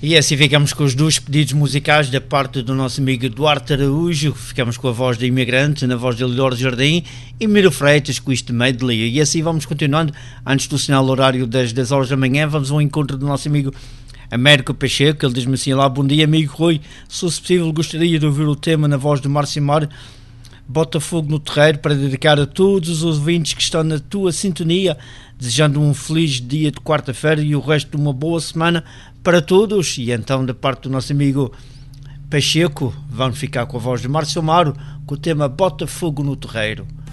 E assim ficamos com os dois pedidos musicais da parte do nosso amigo Duarte Araújo. Ficamos com a voz da Imigrante, na voz de Leonor Jardim, e Miro Freitas com isto medley. E assim vamos continuando. Antes do sinal horário das 10 horas da manhã, vamos ao encontro do nosso amigo Américo Pacheco. Ele diz-me assim: olá, bom dia amigo Rui, se fosse possível gostaria de ouvir o tema na voz de Márcio Mar, Bota Fogo no Terreiro, para dedicar a todos os ouvintes que estão na tua sintonia, desejando um feliz dia de quarta-feira e o resto de uma boa semana para todos. E então, da parte do nosso amigo Pacheco, vamos ficar com a voz de Márcio Amaro com o tema Bota Fogo no Terreiro.